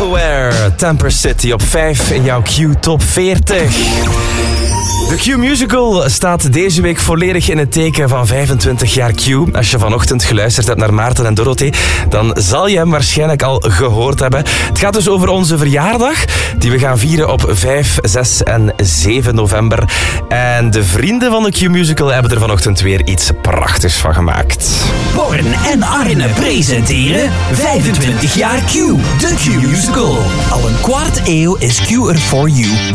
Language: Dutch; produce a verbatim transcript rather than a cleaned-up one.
Self-Aware, Temper City op vijf in jouw Q Top veertig. De Q-musical staat deze week volledig in het teken van vijfentwintig jaar Q. Als je vanochtend geluisterd hebt naar Maarten en Dorothee, dan zal je hem waarschijnlijk al gehoord hebben. Het gaat dus over onze verjaardag, die we gaan vieren op vijf, zes en zeven november. En de vrienden van de Q-musical hebben er vanochtend weer iets prachtigs van gemaakt. Born en Arne presenteren vijfentwintig jaar Q, de Q-musical. Al een kwart eeuw is Q er voor you.